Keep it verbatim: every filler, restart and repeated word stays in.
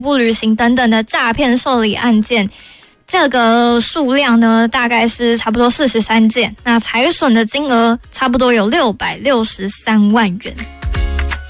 不履行等等的诈骗受理案件，这个数量呢大概是差不多四十三件，那财损的金额差不多有六百六十三万元。